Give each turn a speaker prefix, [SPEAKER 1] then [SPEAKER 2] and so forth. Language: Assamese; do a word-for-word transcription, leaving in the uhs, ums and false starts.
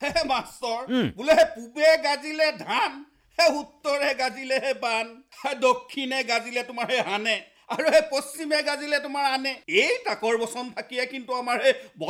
[SPEAKER 1] হে মাষ্টৰ বোলে পূবে গাজিলে ধান হে উত্তৰে গাজিলেহে বান দক্ষিণে গাজিলে তোমাৰ হে হানে আৰু হে পশ্চিমে গাজিলে তোমাৰ আনে এই তাকৰ বচন থাকিয়ে কিন্তু আমাৰ হে